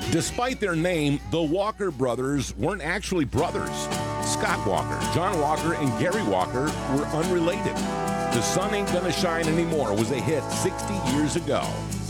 Despite their name, the Walker brothers weren't actually brothers. Scott Walker, John Walker, and Gary Walker were unrelated. The Sun Ain't Gonna Shine Anymore was a hit 60 years ago.